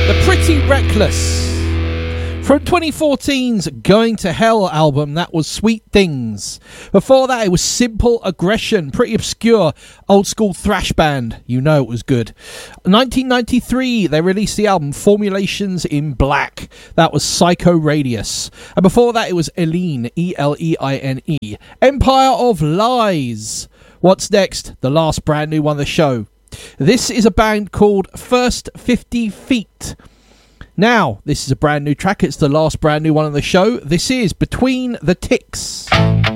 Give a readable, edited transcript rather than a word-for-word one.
The Pretty Reckless. From 2014's Going to Hell album, that was Sweet Things. Before that, it was Simple Aggression, pretty obscure, old school thrash band. You know it was good. 1993, they released the album Formulations in Black. That was Psycho Radius. And before that, it was Eileen, E-L-E-I-N-E. Empire of Lies. What's next? The last brand new one of the show. This is a band called First 50 Feet. Now, this is a brand new track. It's the last brand new one on the show. This is Between the Ticks.